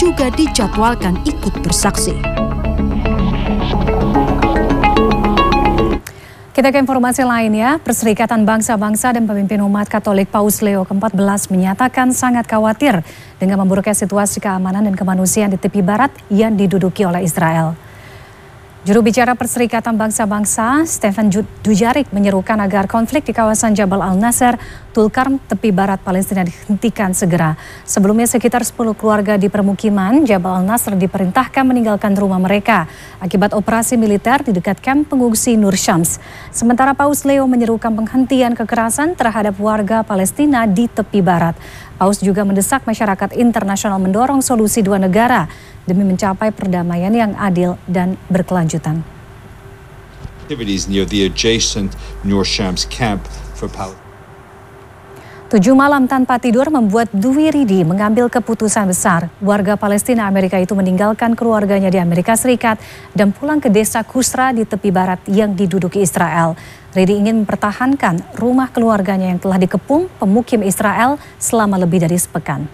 juga dijadwalkan ikut bersaksi. Kita ke informasi lainnya, Perserikatan Bangsa-Bangsa dan Pemimpin Umat Katolik Paus Leo ke-14 menyatakan sangat khawatir dengan memburuknya situasi keamanan dan kemanusiaan di tepi barat yang diduduki oleh Israel. Juru bicara Perserikatan Bangsa-Bangsa, Stefan Dujarric, menyerukan agar konflik di kawasan Jabal Al-Nasser, Tulkarm, tepi barat Palestina dihentikan segera. Sebelumnya sekitar 10 keluarga di permukiman Jabal Al-Nasser diperintahkan meninggalkan rumah mereka akibat operasi militer di dekat kamp pengungsi Nur Syams. Sementara Paus Leo menyerukan penghentian kekerasan terhadap warga Palestina di tepi barat. Paus juga mendesak masyarakat internasional mendorong solusi dua negara demi mencapai perdamaian yang adil dan berkelanjutan. Activities near the adjacent Nur Shams camp for Palestine. 7 malam tanpa tidur membuat Dwi Ridi mengambil keputusan besar. Warga Palestina Amerika itu meninggalkan keluarganya di Amerika Serikat dan pulang ke desa Kusra di tepi barat yang diduduki Israel. Ridi ingin mempertahankan rumah keluarganya yang telah dikepung pemukim Israel selama lebih dari sepekan.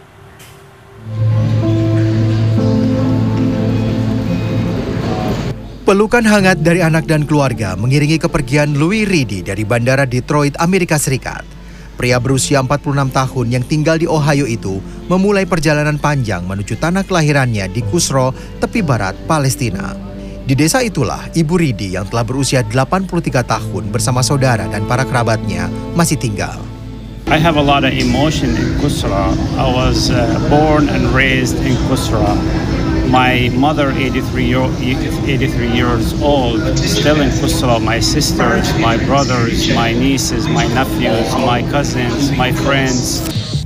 Pelukan hangat dari anak dan keluarga mengiringi kepergian Louis Ridi dari Bandara Detroit, Amerika Serikat. Pria berusia 46 tahun yang tinggal di Ohio itu memulai perjalanan panjang menuju tanah kelahirannya di Kusro, tepi barat Palestina. Di desa itulah Ibu Ridi yang telah berusia 83 tahun bersama saudara dan para kerabatnya masih tinggal. I have a lot of emotion in Kusra. I was born and raised in Kusra. My mother, 83 years old, still in Kusra. My sisters, my brothers, my nieces, my nephews, my cousins, my friends.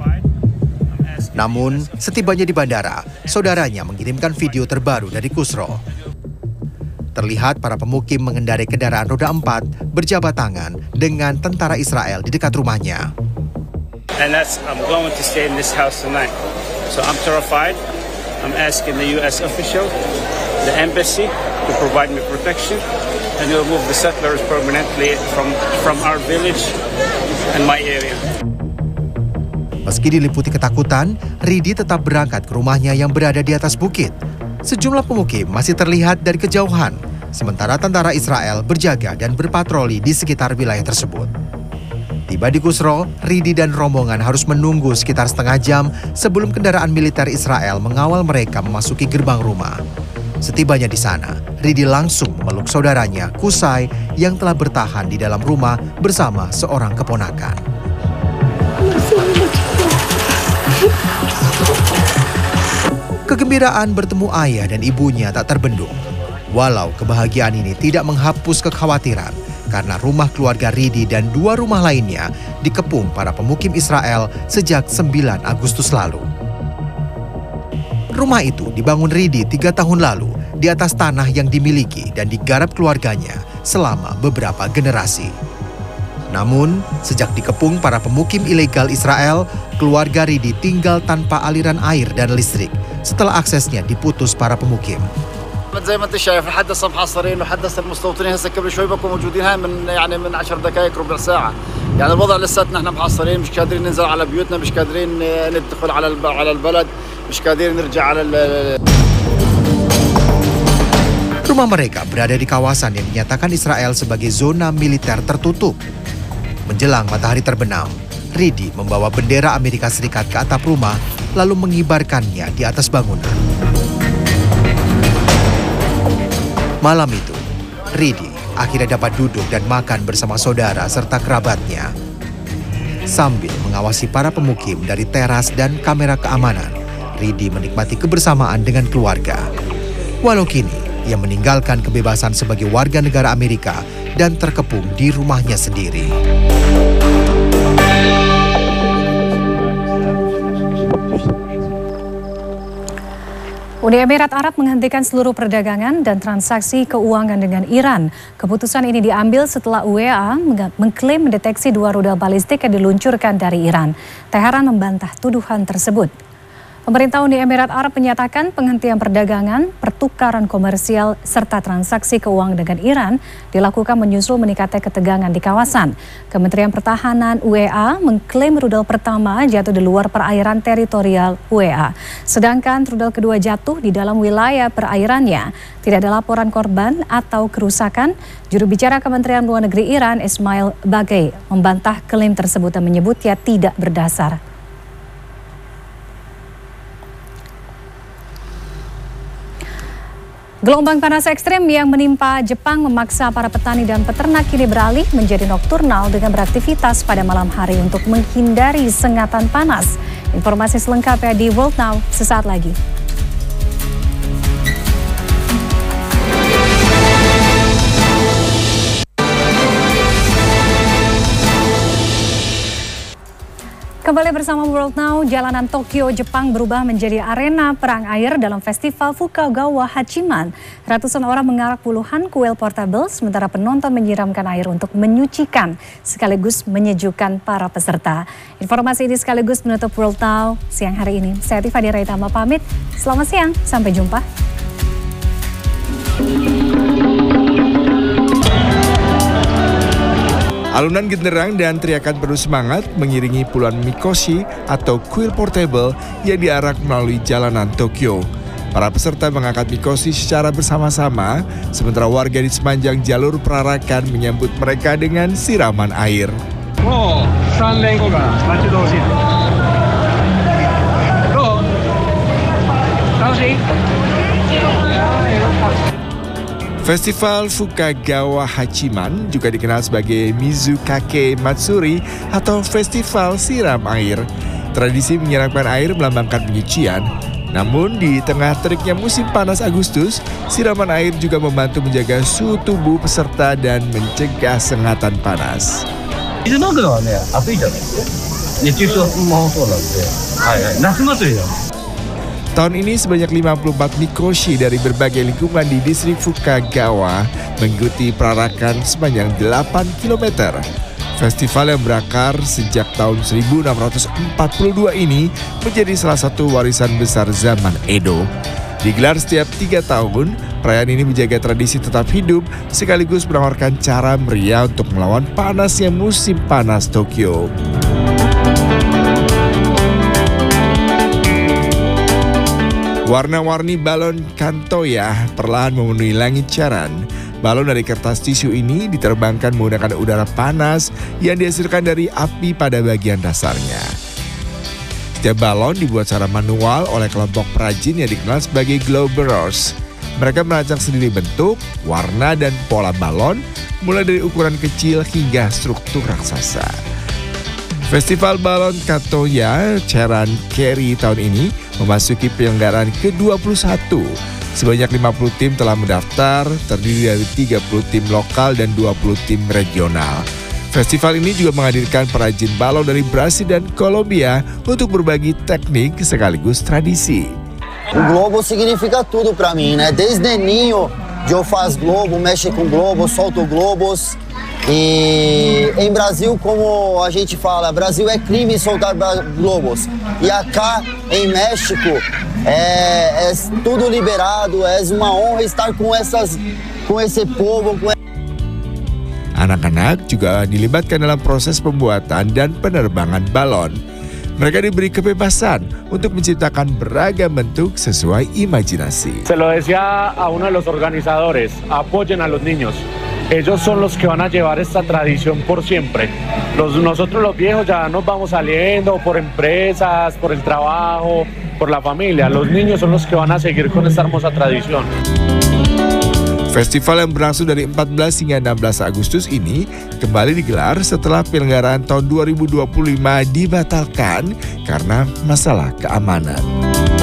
Namun, setibanya di bandara, saudaranya mengirimkan video terbaru dari Kusro. Terlihat para pemukim mengendarai kendaraan roda 4 berjabat tangan dengan tentara Israel di dekat rumahnya. And I'm going to stay in this house tonight. So I'm terrified. I'm asking the U.S. official, the embassy, to provide me protection and remove the settlers permanently from our village and my area. Meski diliputi ketakutan, Ridi tetap berangkat ke rumahnya yang berada di atas bukit. Sejumlah pemukim masih terlihat dari kejauhan, sementara tentara Israel berjaga dan berpatroli di sekitar wilayah tersebut. Tiba di Kusro, Ridi dan rombongan harus menunggu sekitar setengah jam sebelum kendaraan militer Israel mengawal mereka memasuki gerbang rumah. Setibanya di sana, Ridi langsung memeluk saudaranya, Kusai, yang telah bertahan di dalam rumah bersama seorang keponakan. Kegembiraan bertemu ayah dan ibunya tak terbendung. Walau kebahagiaan ini tidak menghapus kekhawatiran, karena rumah keluarga Ridi dan 2 rumah lainnya dikepung para pemukim Israel sejak 9 Agustus lalu. Rumah itu dibangun Ridi 3 tahun lalu di atas tanah yang dimiliki dan digarap keluarganya selama beberapa generasi. Namun, sejak dikepung para pemukim ilegal Israel, keluarga Ridi tinggal tanpa aliran air dan listrik setelah aksesnya diputus para pemukim. زي ما انت شايف لحد هسه محاصرين وحدث المستوطنين هسه قبل شوي بكون موجودين هاي من 10 دقائق ربع ساعه يعني الوضع لساتنا احنا محاصرين مش قادرين ننزل على بيوتنا مش قادرين ندخل على البلد مش قادرين نرجع على Rumah mereka berada di kawasan yang dinyatakan Israel sebagai zona militer tertutup. Menjelang matahari terbenam, Ridi membawa bendera Amerika Serikat ke atap rumah lalu mengibarkannya di atas bangunan. Malam itu, Ridi akhirnya dapat duduk dan makan bersama saudara serta kerabatnya. Sambil mengawasi para pemukim dari teras dan kamera keamanan, Ridi menikmati kebersamaan dengan keluarga. Walau kini, ia meninggalkan kebebasan sebagai warga negara Amerika dan terkepung di rumahnya sendiri. Uni Emirat Arab menghentikan seluruh perdagangan dan transaksi keuangan dengan Iran. Keputusan ini diambil setelah UEA mengklaim mendeteksi 2 rudal balistik yang diluncurkan dari Iran. Teheran membantah tuduhan tersebut. Pemerintah Uni Emirat Arab menyatakan penghentian perdagangan, pertukaran komersial, serta transaksi keuangan dengan Iran dilakukan menyusul meningkatnya ketegangan di kawasan. Kementerian Pertahanan UEA mengklaim rudal pertama jatuh di luar perairan teritorial UEA. Sedangkan rudal kedua jatuh di dalam wilayah perairannya. Tidak ada laporan korban atau kerusakan. Juru bicara Kementerian Luar Negeri Iran, Ismail Bagei, membantah klaim tersebut dan menyebutnya tidak berdasar. Gelombang panas ekstrem yang menimpa Jepang memaksa para petani dan peternak kini beralih menjadi nokturnal dengan beraktivitas pada malam hari untuk menghindari sengatan panas. Informasi selengkapnya di World Now sesaat lagi. Kembali bersama World Now, jalanan Tokyo, Jepang berubah menjadi arena perang air dalam festival Fukagawa Hachiman. Ratusan orang mengarak puluhan kuil portable, sementara penonton menyiramkan air untuk menyucikan sekaligus menyejukkan para peserta. Informasi ini sekaligus menutup World Now siang hari ini. Saya Tiffany Raitama pamit, selamat siang, sampai jumpa. Alunan genderang dan teriakan penuh semangat mengiringi puluhan mikoshi atau kuil portable yang diarak melalui jalanan Tokyo. Para peserta mengangkat mikoshi secara bersama-sama, sementara warga di sepanjang jalur perarakan menyambut mereka dengan siraman air. Festival Fukagawa Hachiman juga dikenal sebagai Mizukake Matsuri atau Festival Siram Air. Tradisi menyiramkan air melambangkan penyucian. Namun di tengah teriknya musim panas Agustus, siraman air juga membantu menjaga suhu tubuh peserta dan mencegah sengatan panas. Tahun ini sebanyak 54 mikoshi dari berbagai lingkungan di distrik Fukagawa mengikuti perarakan sepanjang 8 km. Festival yang berakar sejak tahun 1642 ini menjadi salah satu warisan besar zaman Edo. Digelar setiap 3 tahun, perayaan ini menjaga tradisi tetap hidup sekaligus menawarkan cara meriah untuk melawan panasnya musim panas Tokyo. Warna-warni balon kantoya perlahan memenuhi langit Charan. Balon dari kertas tisu ini diterbangkan menggunakan udara panas yang dihasilkan dari api pada bagian dasarnya. Setiap balon dibuat secara manual oleh kelompok perajin yang dikenal sebagai glowbearers. Mereka merancang sendiri bentuk, warna, dan pola balon, mulai dari ukuran kecil hingga struktur raksasa. Festival Balon Kantoya Charan Keri tahun ini memasuki penyelenggaraan ke-21. Sebanyak 50 tim telah mendaftar, terdiri dari 30 tim lokal dan 20 tim regional. Festival ini juga menghadirkan perajin balon dari Brasil dan Kolombia untuk berbagi teknik sekaligus tradisi. O globo significa tudo para mim, né? Desde ninho, eu faço globo, mexo com globo, solto globos. E em Brasil, como a gente fala, Brasil é crime soltar globos. E acá em México é tudo liberado, é uma honra estar com esse povo. Anak-anak juga dilibatkan dalam proses pembuatan dan penerbangan balon. Mereka diberi kebebasan untuk menciptakan beragam bentuk sesuai imajinasi. Se lo decía a uno de los organizadores, apoyen a los niños. Ellos son los que van a llevar esta tradición por siempre. Nosotros los viejos ya nos vamos saliendo por empresas, por el trabajo, por la familia. Los niños son los que van a seguir con esta hermosa tradición. Festival yang berlangsung dari 14 hingga 16 Agustus ini kembali digelar setelah penyelenggaraan tahun 2025 dibatalkan karena masalah keamanan.